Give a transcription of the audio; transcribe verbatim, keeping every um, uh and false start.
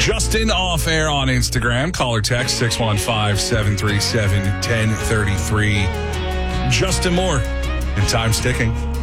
Justin off air on Instagram. Call or text six one five, seven three seven, one zero three three. Justin Moore and time's ticking.